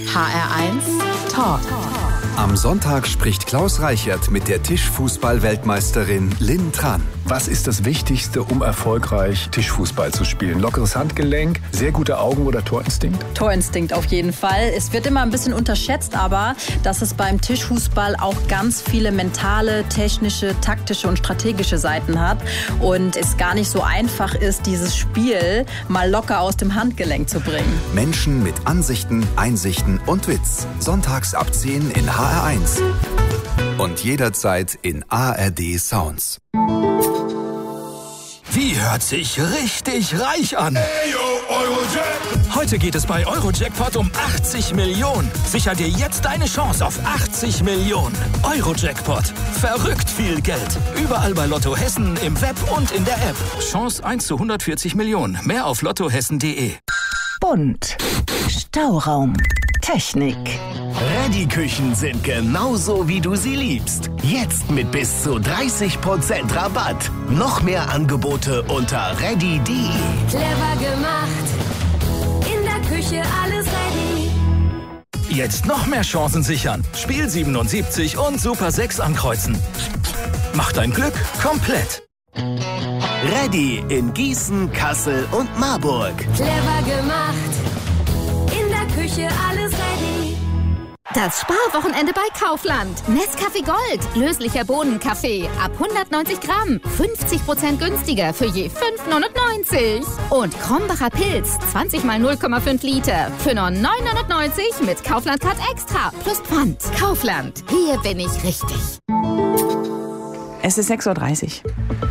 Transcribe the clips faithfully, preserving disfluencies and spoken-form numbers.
H R eins Talk. Am Sonntag spricht Klaus Reichert mit der Tischfußball-Weltmeisterin Lynn Tran. Was ist das Wichtigste, um erfolgreich Tischfußball zu spielen? Lockeres Handgelenk, sehr gute Augen oder Torinstinkt? Torinstinkt auf jeden Fall. Es wird immer ein bisschen unterschätzt, aber dass es beim Tischfußball auch ganz viele mentale, technische, taktische und strategische Seiten hat und es gar nicht so einfach ist, dieses Spiel mal locker aus dem Handgelenk zu bringen. Menschen mit Ansichten, Einsichten und Witz. Sonntags ab zehn in H R eins. Und jederzeit in A R D Sounds. Die hört sich richtig reich an. Hey, yo, Eurojack. Heute geht es bei Eurojackpot um achtzig Millionen. Sicher dir jetzt deine Chance auf achtzig Millionen. Eurojackpot. Verrückt viel Geld. Überall bei Lotto Hessen, im Web und in der App. Chance eins zu hundertvierzig Millionen. Mehr auf lottohessen punkt de. Bunt. Stauraum. Technik. Reddy-Küchen sind genauso, wie du sie liebst. Jetzt mit bis zu dreißig Prozent Rabatt. Noch mehr Angebote unter reddy punkt de. Clever gemacht. In der Küche alles ready. Jetzt noch mehr Chancen sichern. Spiel siebenundsiebzig und Super sechs ankreuzen. Mach dein Glück komplett. Reddy in Gießen, Kassel und Marburg. Clever gemacht. In der Küche alles ready. Das Sparwochenende bei Kaufland. Nescafé Gold. Löslicher Bohnenkaffee. Ab hundertneunzig Gramm. fünfzig Prozent günstiger für je fünf neunundneunzig. Und Krombacher Pilz. zwanzig mal null Komma fünf Liter. Für nur neun neunundneunzig mit Kaufland Card Extra. Plus Pfand. Kaufland. Hier bin ich richtig. Es ist sechs Uhr dreißig.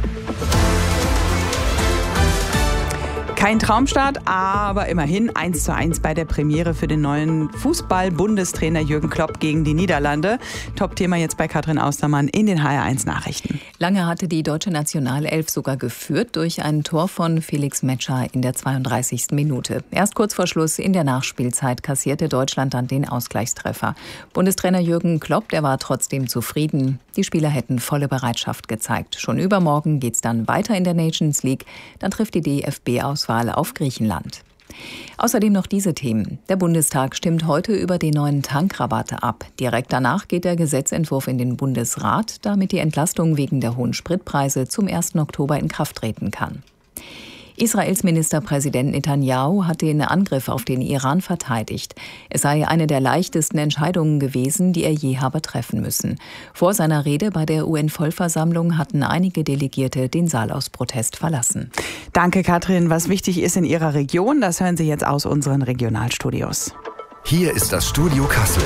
Kein Traumstart, aber immerhin eins zu eins bei der Premiere für den neuen Fußball-Bundestrainer Jürgen Klopp gegen die Niederlande. Top-Thema jetzt bei Katrin Austermann in den H R eins Nachrichten. Lange hatte die deutsche Nationalelf sogar geführt durch ein Tor von Felix Metscher in der zweiunddreißigsten Minute. Erst kurz vor Schluss in der Nachspielzeit kassierte Deutschland dann den Ausgleichstreffer. Bundestrainer Jürgen Klopp, der war trotzdem zufrieden. Die Spieler hätten volle Bereitschaft gezeigt. Schon übermorgen geht's dann weiter in der Nations League. Dann trifft die D F B-Auswahl auf Griechenland. Außerdem noch diese Themen. Der Bundestag stimmt heute über die neuen Tankrabatte ab. Direkt danach geht der Gesetzentwurf in den Bundesrat, damit die Entlastung wegen der hohen Spritpreise zum ersten Oktober in Kraft treten kann. Israels Ministerpräsident Netanyahu hat den Angriff auf den Iran verteidigt. Es sei eine der leichtesten Entscheidungen gewesen, die er je habe treffen müssen. Vor seiner Rede bei der U N-Vollversammlung hatten einige Delegierte den Saal aus Protest verlassen. Danke, Katrin. Was wichtig ist in Ihrer Region, das hören Sie jetzt aus unseren Regionalstudios. Hier ist das Studio Kassel.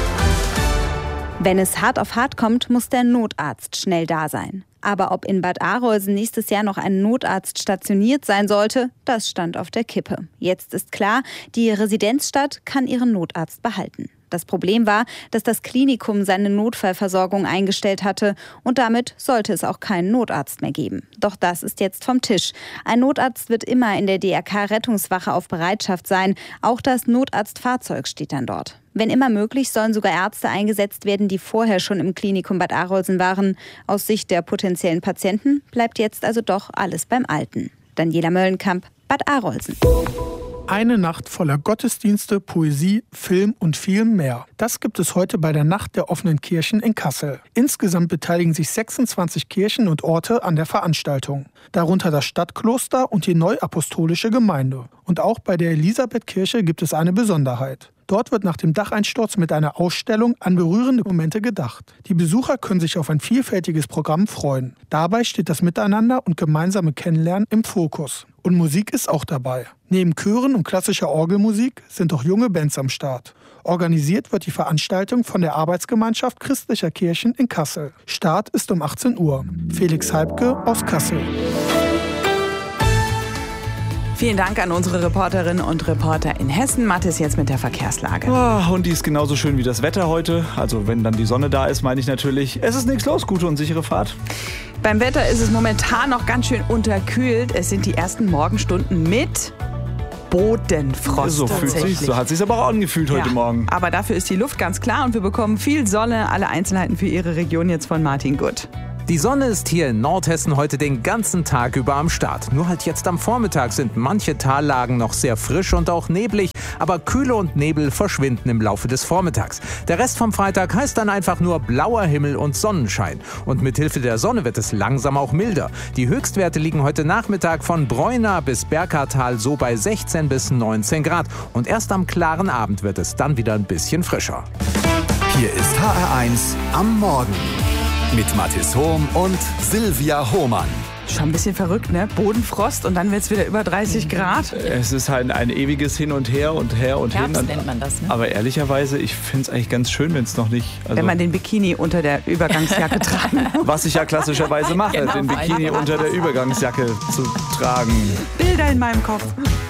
Wenn es hart auf hart kommt, muss der Notarzt schnell da sein. Aber ob in Bad Arolsen nächstes Jahr noch ein Notarzt stationiert sein sollte, das stand auf der Kippe. Jetzt ist klar, die Residenzstadt kann ihren Notarzt behalten. Das Problem war, dass das Klinikum seine Notfallversorgung eingestellt hatte und damit sollte es auch keinen Notarzt mehr geben. Doch das ist jetzt vom Tisch. Ein Notarzt wird immer in der D R K-Rettungswache auf Bereitschaft sein. Auch das Notarztfahrzeug steht dann dort. Wenn immer möglich, sollen sogar Ärzte eingesetzt werden, die vorher schon im Klinikum Bad Arolsen waren. Aus Sicht der potenziellen Patienten bleibt jetzt also doch alles beim Alten. Daniela Möllenkamp, Bad Arolsen. Eine Nacht voller Gottesdienste, Poesie, Film und viel mehr. Das gibt es heute bei der Nacht der offenen Kirchen in Kassel. Insgesamt beteiligen sich sechsundzwanzig Kirchen und Orte an der Veranstaltung. Darunter das Stadtkloster und die Neuapostolische Gemeinde. Und auch bei der Elisabethkirche gibt es eine Besonderheit. Dort wird nach dem Dacheinsturz mit einer Ausstellung an berührende Momente gedacht. Die Besucher können sich auf ein vielfältiges Programm freuen. Dabei steht das Miteinander und gemeinsame Kennenlernen im Fokus. Und Musik ist auch dabei. Neben Chören und klassischer Orgelmusik sind auch junge Bands am Start. Organisiert wird die Veranstaltung von der Arbeitsgemeinschaft christlicher Kirchen in Kassel. Start ist um achtzehn Uhr. Felix Halbke aus Kassel. Vielen Dank an unsere Reporterinnen und Reporter in Hessen. Mathis jetzt mit der Verkehrslage. Oh, und die ist genauso schön wie das Wetter heute. Also wenn dann die Sonne da ist, meine ich natürlich. Es ist nichts los, gute und sichere Fahrt. Beim Wetter ist es momentan noch ganz schön unterkühlt. Es sind die ersten Morgenstunden mit Bodenfrost. So fühlt sich, so hat es sich aber auch angefühlt heute ja, Morgen. Aber dafür ist die Luft ganz klar und wir bekommen viel Sonne. Alle Einzelheiten für Ihre Region jetzt von Martin Gutt. Die Sonne ist hier in Nordhessen heute den ganzen Tag über am Start. Nur halt jetzt am Vormittag sind manche Tallagen noch sehr frisch und auch neblig, aber Kühle und Nebel verschwinden im Laufe des Vormittags. Der Rest vom Freitag heißt dann einfach nur blauer Himmel und Sonnenschein. Und mit Hilfe der Sonne wird es langsam auch milder. Die Höchstwerte liegen heute Nachmittag von Breuna bis Berkartal so bei sechzehn bis neunzehn Grad. Und erst am klaren Abend wird es dann wieder ein bisschen frischer. Hier ist H R eins am Morgen mit Mathis Hohm und Silvia Hohmann. Schon ein bisschen verrückt, ne? Bodenfrost und dann wird es wieder über dreißig Grad. Es ist halt ein ewiges Hin und Her und her und Herbst hin. nennt man das, ne? Aber ehrlicherweise, ich finde es eigentlich ganz schön, wenn es noch nicht... Also wenn man den Bikini unter der Übergangsjacke tragen. Was ich ja klassischerweise mache, Genau, den Bikini unter der Übergangsjacke zu tragen. Bilder in meinem Kopf.